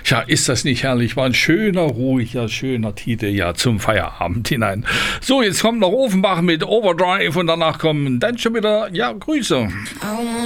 Ja, ist das nicht herrlich? War ein schöner, ruhiger, schöner Titel, ja, zum Feierabend hinein. So, jetzt kommt noch Ofenbach mit Overdrive und danach kommen dann schon wieder, ja, Grüße.